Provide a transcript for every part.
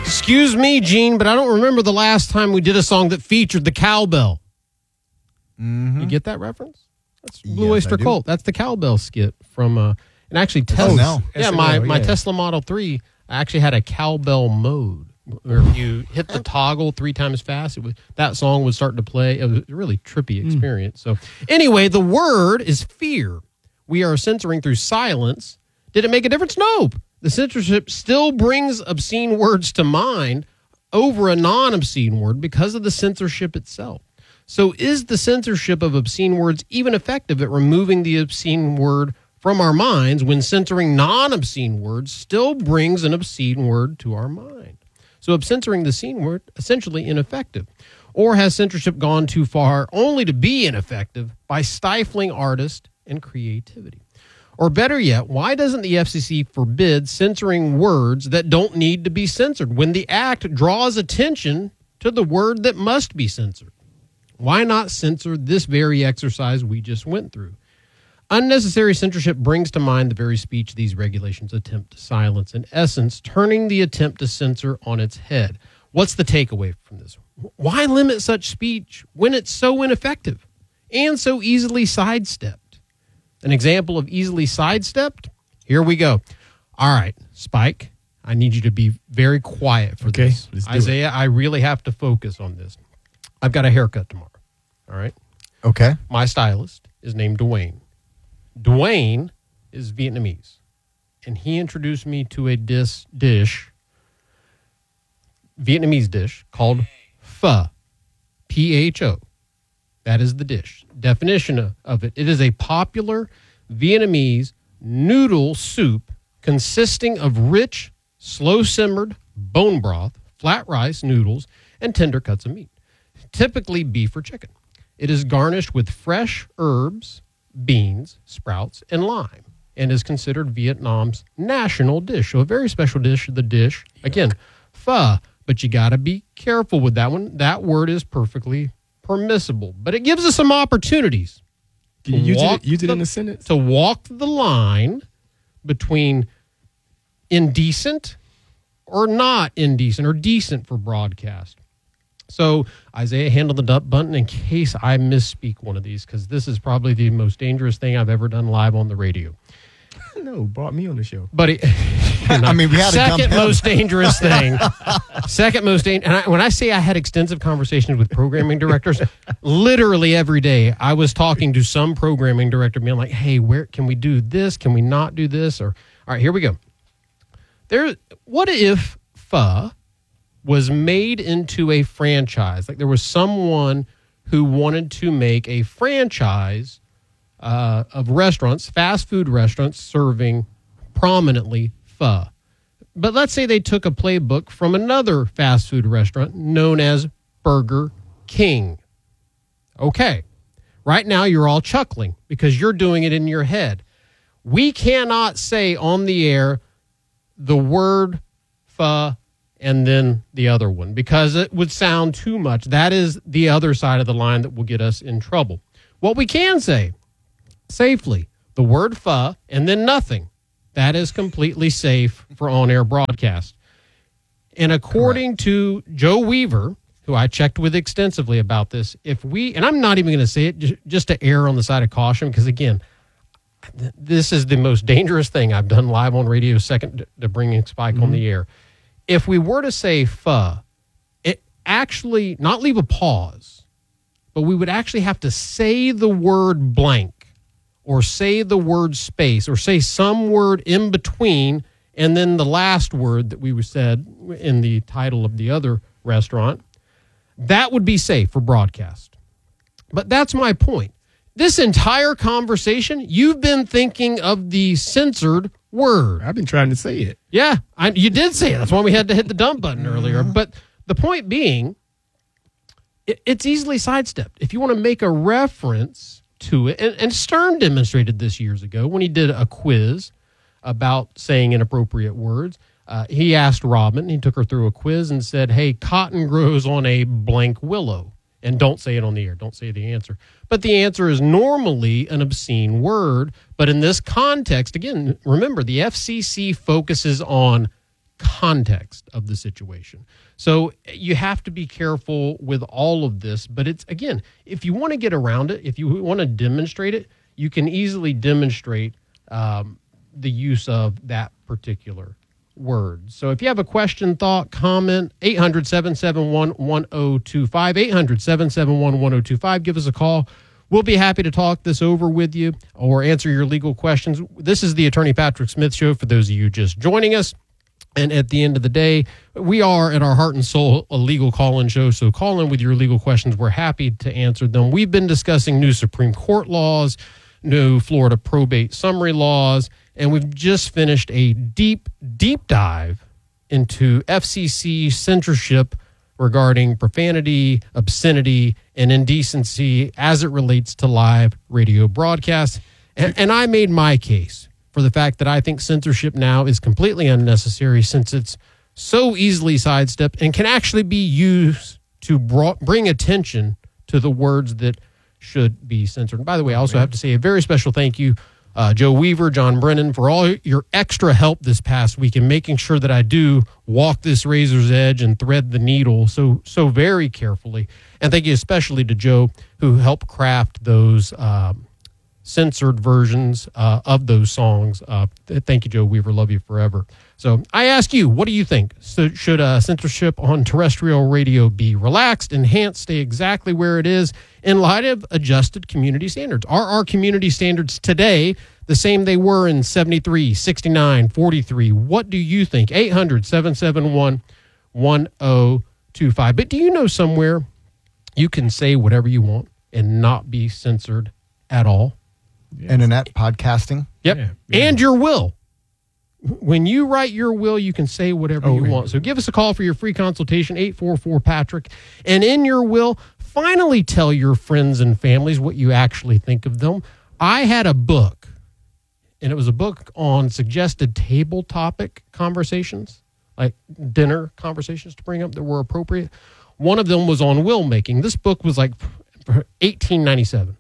Excuse me, Gene, but I don't remember the last time we did a song that featured the cowbell. You get that reference? That's Blue Oyster Cult. That's the cowbell skit from, and actually Tesla. My Tesla Model 3 actually had a cowbell mode where if you hit the toggle 3 times fast, that song would start to play. It was a really trippy experience. So anyway, the word is fear. We are censoring through silence. Did it make a difference? Nope. The censorship still brings obscene words to mind over a non-obscene word because of the censorship itself. So is the censorship of obscene words even effective at removing the obscene word from our minds when censoring non-obscene words still brings an obscene word to our mind? So censoring the obscene word, essentially ineffective. Or has censorship gone too far only to be ineffective by stifling artists and creativity? Or better yet, why doesn't the FCC forbid censoring words that don't need to be censored when the act draws attention to the word that must be censored? Why not censor this very exercise we just went through? Unnecessary censorship brings to mind the very speech these regulations attempt to silence, in essence, turning the attempt to censor on its head. What's the takeaway from this? Why limit such speech when it's so ineffective and so easily sidestepped? An example of easily sidestepped? Here we go. All right, Spike, I need you to be very quiet for this. Isaiah, I really have to focus on this. I've got a haircut tomorrow, all right? Okay. My stylist is named Dwayne. Dwayne is Vietnamese, and he introduced me to a Vietnamese dish called pho, P-H-O. That is the dish. Definition of it. It is a popular Vietnamese noodle soup consisting of rich, slow-simmered bone broth, flat rice, noodles, and tender cuts of meat, typically beef or chicken. It is garnished with fresh herbs, beans, sprouts, and lime, and is considered Vietnam's national dish. So a very special dish, again, pho, but you got to be careful with that one. That word is perfectly permissible, but it gives us some opportunities. You did it in the sentence? To walk the line between indecent or not indecent or decent for broadcast. So Isaiah, handle the dump button in case I misspeak one of these, because this is probably the most dangerous thing I've ever done live on the radio. No, brought me on the show. But I mean, we had second most dangerous thing. Second most dangerous. And when I say I had extensive conversations with programming directors, literally every day I was talking to some programming director, being like, "Hey, where can we do this? Can we not do this?" Or, all right, here we go. What if pho was made into a franchise? Like there was someone who wanted to make a franchise of restaurants, fast food restaurants, serving prominently pho. But let's say they took a playbook from another fast food restaurant known as Burger King. Okay. Right now you're all chuckling because you're doing it in your head. We cannot say on the air the word pho and then the other one because it would sound too much. That is the other side of the line that will get us in trouble. What we can say safely, the word pho and then nothing. That is completely safe for on-air broadcast. And according to Joe Weaver, who I checked with extensively about this, and I'm not even going to say it just to err on the side of caution, because again, this is the most dangerous thing I've done live on radio, second to bringing Spike on the air. If we were to say pho, it actually, not leave a pause, but we would actually have to say the word blank or say the word space or say some word in between and then the last word that we said in the title of the other restaurant. That would be safe for broadcast. But that's my point. This entire conversation, you've been thinking of the censored word. I've been trying to say it. Yeah, you did say it. That's why we had to hit the dump button earlier. But the point being, it's easily sidestepped. If you want to make a reference to it, and Stern demonstrated this years ago when he did a quiz about saying inappropriate words. He asked Robin, he took her through a quiz and said, hey, cotton grows on a blank willow. And don't say it on the air. Don't say the answer. But the answer is normally an obscene word. But in this context, again, remember, the FCC focuses on context of the situation. So you have to be careful with all of this. But it's, again, if you want to get around it, if you want to demonstrate it, you can easily demonstrate the use of that particular word. So if you have a question, thought, comment, 800-771-1025, 800-771-1025, give us a call. We'll be happy to talk this over with you or answer your legal questions. This is the Attorney Patrick Smith Show for those of you just joining us. And at the end of the day, we are at our heart and soul a legal call-in show. So call in with your legal questions. We're happy to answer them. We've been discussing new Supreme Court laws, new Florida probate summary laws, and we've just finished a deep dive into FCC censorship regarding profanity, obscenity, and indecency as it relates to live radio broadcasts. And I made my case for the fact that I think censorship now is completely unnecessary since it's so easily sidestepped and can actually be used to bring attention to the words that should be censored. And by the way, I also have to say a very special thank you, Joe Weaver, John Brennan, for all your extra help this past week in making sure that I do walk this razor's edge and thread the needle so very carefully. And thank you especially to Joe, who helped craft those censored versions of those songs. Thank you, Joe Weaver. Love you forever. So I ask you, what do you think? So should censorship on terrestrial radio be relaxed, enhanced, stay exactly where it is in light of adjusted community standards? Are our community standards today the same they were in 73, 69, 43? What do you think? 800-771-1025. But do you know somewhere you can say whatever you want and not be censored at all? Yes. Internet podcasting. Yep. Yeah. And your will. When you write your will, you can say whatever you want. So give us a call for your free consultation, 844-PATRICK. And in your will, finally tell your friends and families what you actually think of them. I had a book, and it was a book on suggested table topic conversations, like dinner conversations to bring up that were appropriate. One of them was on will making. This book was like 1897.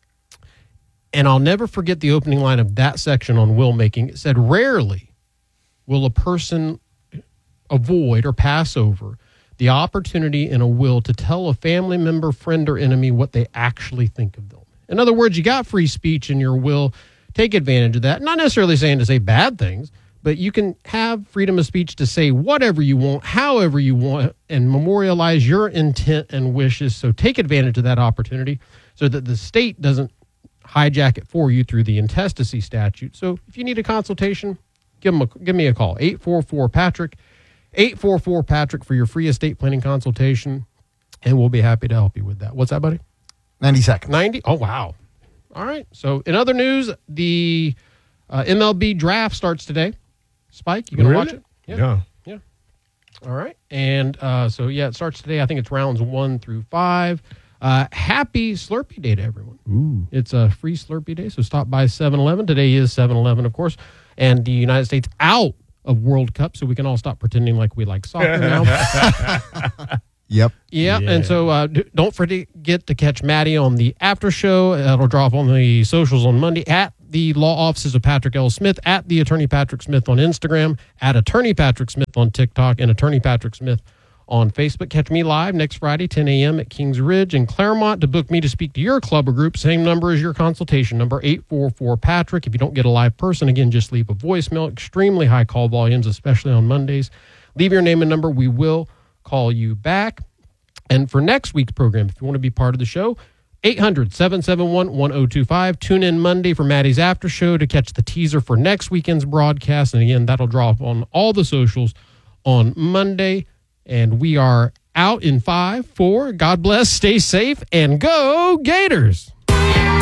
And I'll never forget the opening line of that section on will making. It said, rarely will a person avoid or pass over the opportunity in a will to tell a family member, friend, or enemy what they actually think of them. In other words, you got free speech in your will. Take advantage of that. Not necessarily saying to say bad things, but you can have freedom of speech to say whatever you want, however you want, and memorialize your intent and wishes. So take advantage of that opportunity so that the state doesn't hijack it for you through the intestacy statute. So if you need a consultation, give me a call, 844-PATRICK, 844-PATRICK for your free estate planning consultation, and we'll be happy to help you with that. What's that, buddy? 90 seconds. 90? Oh, wow. All right. So in other news, the MLB draft starts today. Spike, you going to watch it? Yeah. All right. And it starts today. I think it's rounds 1 through 5. Happy Slurpee Day to everyone. Ooh. It's a free Slurpee Day, so stop by 7-Eleven. Today is 7-Eleven, of course, and the United States out of World Cup, so we can all stop pretending like we like soccer now. Yep. Yeah, and so don't forget to catch Maddie on the after show. It'll drop on the socials on Monday at the law offices of Patrick L. Smith, at the Attorney Patrick Smith on Instagram, at Attorney Patrick Smith on TikTok, and Attorney Patrick Smith on Facebook. Catch me live next Friday, 10 a.m. at Kings Ridge in Claremont to book me to speak to your club or group. Same number as your consultation number, 844-PATRICK. If you don't get a live person, again, just leave a voicemail. Extremely high call volumes, especially on Mondays. Leave your name and number. We will call you back. And for next week's program, if you want to be part of the show, 800-771-1025. Tune in Monday for Maddie's After Show to catch the teaser for next weekend's broadcast. And again, that'll drop on all the socials on Monday. And we are out in 5, 4. God bless, stay safe, and go Gators.